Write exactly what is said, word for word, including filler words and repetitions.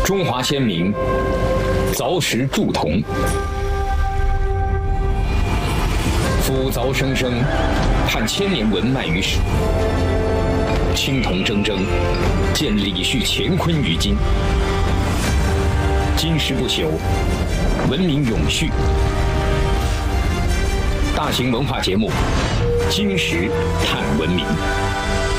中华先民凿石铸铜，斧凿生生，探千年文脉于史。青铜铮铮，见李旭乾坤于今。今时不朽，文明永续。大型文化节目《今时探文明》。